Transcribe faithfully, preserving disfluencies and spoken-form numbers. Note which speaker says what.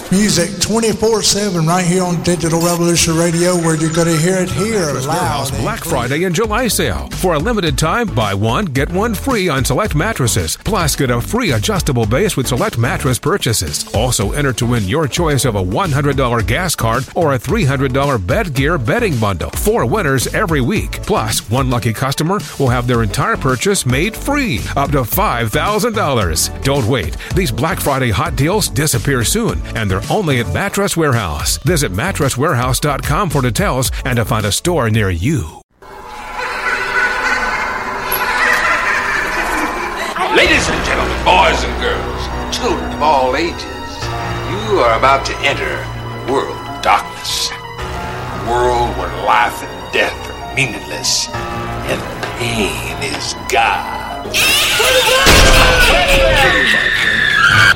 Speaker 1: music twenty-four seven right here on Digital Revolution Radio, where you're going to hear it here
Speaker 2: Mattress
Speaker 1: loud.
Speaker 2: Warehouse
Speaker 1: and
Speaker 2: Black
Speaker 1: clear.
Speaker 2: Friday and July sale. For a limited time, buy one, get one free on select mattresses. Plus, get a free adjustable base with select mattress purchases. Also, enter to win your choice of a one hundred dollars gas card or a three hundred dollars bed gear bedding bundle. Four winners every week. Plus, one lucky customer will have their entire purchase made free, up to five thousand dollars. Don't wait. These Black Friday hot deals disappear soon, and they're only at Mattress Warehouse. Visit mattress warehouse dot com for details and to find a store near you.
Speaker 3: Ladies and gentlemen, boys and girls, children of all ages, you are about to enter a world of darkness. A world where life and death are meaningless and pain is God.